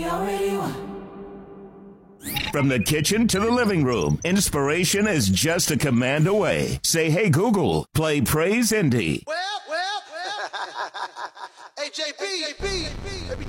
From the kitchen to the living room, inspiration is just a command away. Say, hey, Google, play Praise Indie. Well. Hey, JB.